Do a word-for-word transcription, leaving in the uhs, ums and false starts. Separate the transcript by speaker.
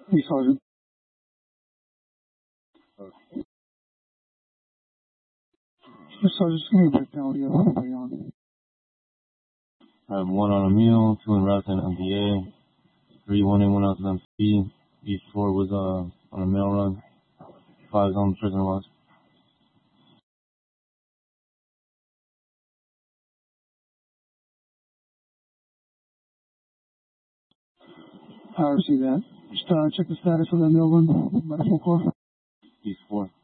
Speaker 1: Hey, Sergeant. Yes, Sergeant, just give me a breakdown. We have everybody on.
Speaker 2: I have one on a meal, two in route and M D A, three one in, one out to M C. Each four was uh, on a mail run. Five is on the prisoner watch.
Speaker 1: I see that. Just uh, check the status of the mail run. Medical corps.
Speaker 2: Each four.